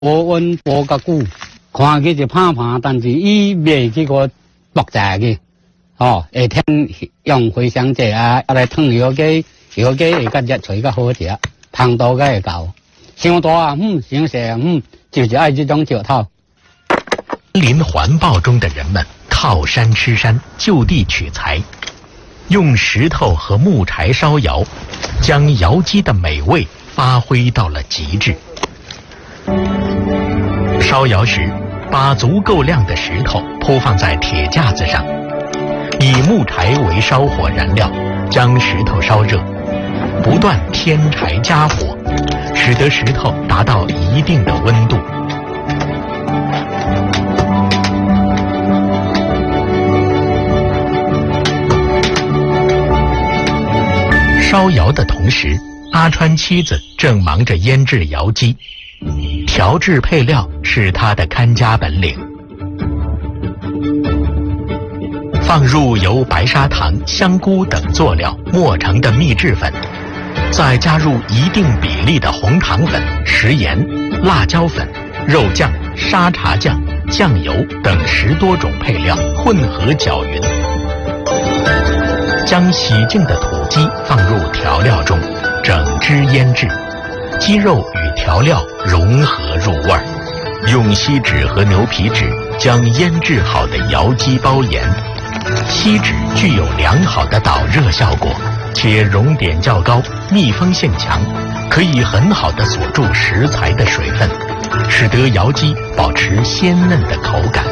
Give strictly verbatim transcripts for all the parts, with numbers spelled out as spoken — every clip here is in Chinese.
保温保较久，看起就怕怕，但是伊未去个爆炸嘅，哦，下天用回香剂啊，来烫药鸡，药鸡会较热脆较好食，汤度个会够。伤大啊，嗯，伤细啊，嗯，就是爱这种石头。 森林环抱中的人们靠山吃山，就地取材，用石头和木柴烧窑，将窑鸡的美味发挥到了极致。烧窑时，把足够量的石头铺放在铁架子上，以木柴为烧火燃料，将石头烧热，不断添柴加火，使得石头达到一定的温度。烧窑的同时，阿川妻子正忙着腌制窑鸡，调制配料是他的看家本领。放入由白砂糖、香菇等佐料磨成的秘制粉，再加入一定比例的红糖粉、食盐、辣椒粉、肉酱、沙茶酱、酱油等十多种配料混合搅匀，将洗净的土鸡放入调料中，整只腌制，鸡肉与调料融合入味儿，用锡纸和牛皮纸将腌制好的窑鸡包严。锡纸具有良好的导热效果，且熔点较高，密封性强，可以很好地锁住食材的水分，使得窑鸡保持鲜嫩的口感。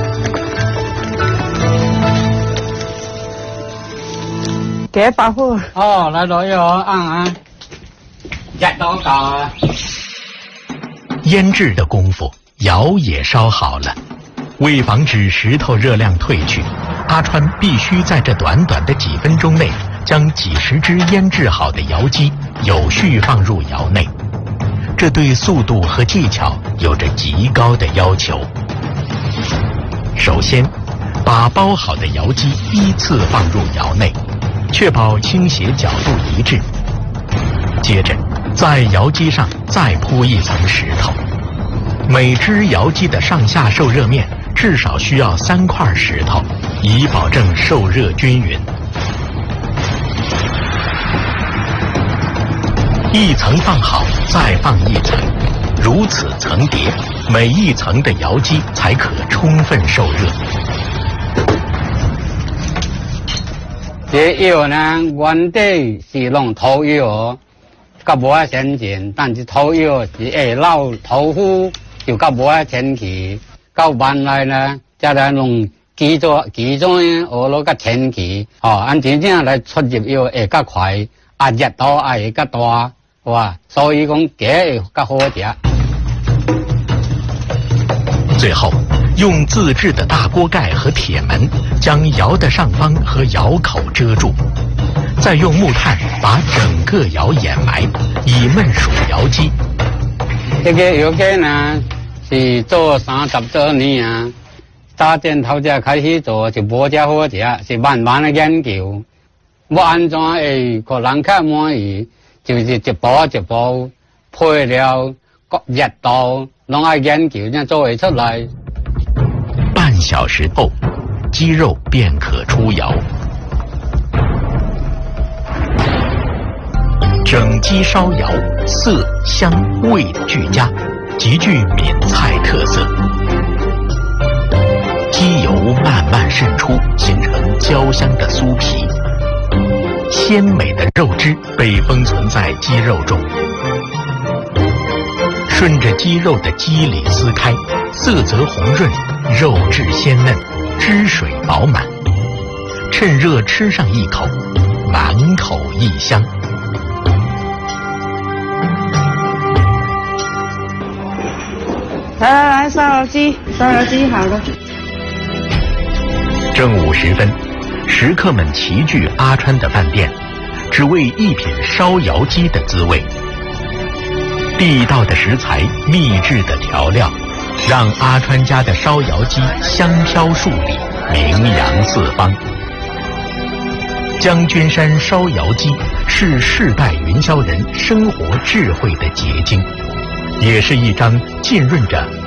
给保护哦，来了哟，按按，热到搞啊！ 腌制的功夫，窑也烧好了。为防止石头热量褪去，阿川必须在这短短的几分钟内，将几十只腌制好的窑鸡有序放入窑内。这对速度和技巧有着极高的要求。首先，把包好的窑鸡依次放入窑内，确保倾斜角度一致。接着，在窑鸡上再铺一层石头，每只窑鸡的上下受热面至少需要三块石头，以保证受热均匀。一层放好，再放一层，如此层叠，每一层的窑鸡才可充分受热。 这药呢，原底是弄土药，较无啊先进，但是土药是会老豆腐，就较无啊前期。到晚来呢，再来弄基座基座呢，学落较前期，哦，按真正来出入药会较快，啊热度也会较大，哇，所以讲鸡会较好食。 最后，用自制的大锅盖和铁门将窑的上方和窑口遮住，再用木炭把整个窑掩埋，以焖熟窑鸡。 这个窑鸡呢是做三十多年啊，打电头只开始做就无遮好食，是慢慢的研究，要安怎会让人较满意，就是一步一步配料、热度，拢爱研究才做会出来。 半小时后，鸡肉便可出窑。整鸡烧窑，色香味俱佳，极具闽菜特色。鸡油慢慢渗出，形成焦香的酥皮，鲜美的肉汁被封存在鸡肉中，顺着鸡肉的肌理撕开，色泽红润，肉质鲜嫩，汁水饱满，趁热吃上一口，满口异香。 来来来，烧窑鸡，烧窑鸡好了。 正午时分，食客们齐聚阿川的饭店，只为一品烧窑鸡的滋味。地道的食材，秘制的调料，让阿川家的烧窑鸡香飘数里，名扬四方。将军山烧窑鸡是世代云霄人生活智慧的结晶， 也是一张浸润着